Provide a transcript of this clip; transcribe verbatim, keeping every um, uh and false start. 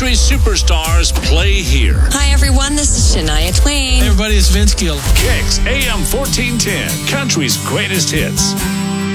Country superstars play here. Hi, everyone. This is Shania Twain. Hey, everybody. It's Vince Gill. Kicks A M fourteen ten, Country's greatest hits.